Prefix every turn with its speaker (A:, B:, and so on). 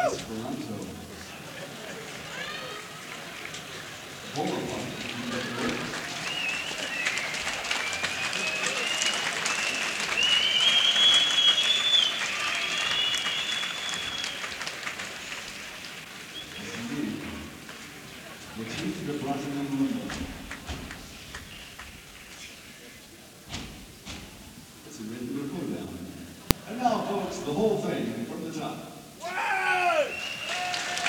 A: Esperanto. Bonaparte. Motiv gebrachtenen Wunder. It's a written report down. And now, folks, the whole thing.